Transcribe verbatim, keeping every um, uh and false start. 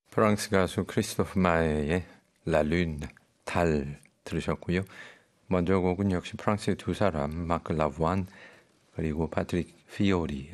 프랑스 가수 크리스토프 마에의 라 룬, 달 들으셨고요. 먼저 곡은 역시 프랑스의 두 사람, 마크 라부안 그리고 파트릭 피오리